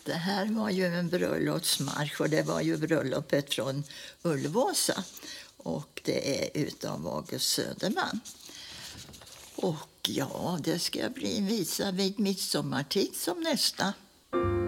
det här var ju en bröllopsmarsch och det var ju bröllopet från Ulvåsa. Och det är utav August Söderman. Och ja, det ska bli visa vid midsommartid som nästa.